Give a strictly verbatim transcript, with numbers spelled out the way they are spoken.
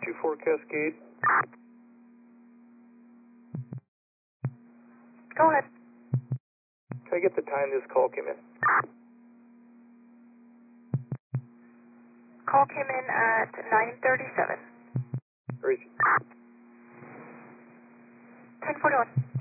two four Cascade. Go ahead. Can I get the time this call came in? Call came in at nine thirty-seven. Where is he? ten forty-one.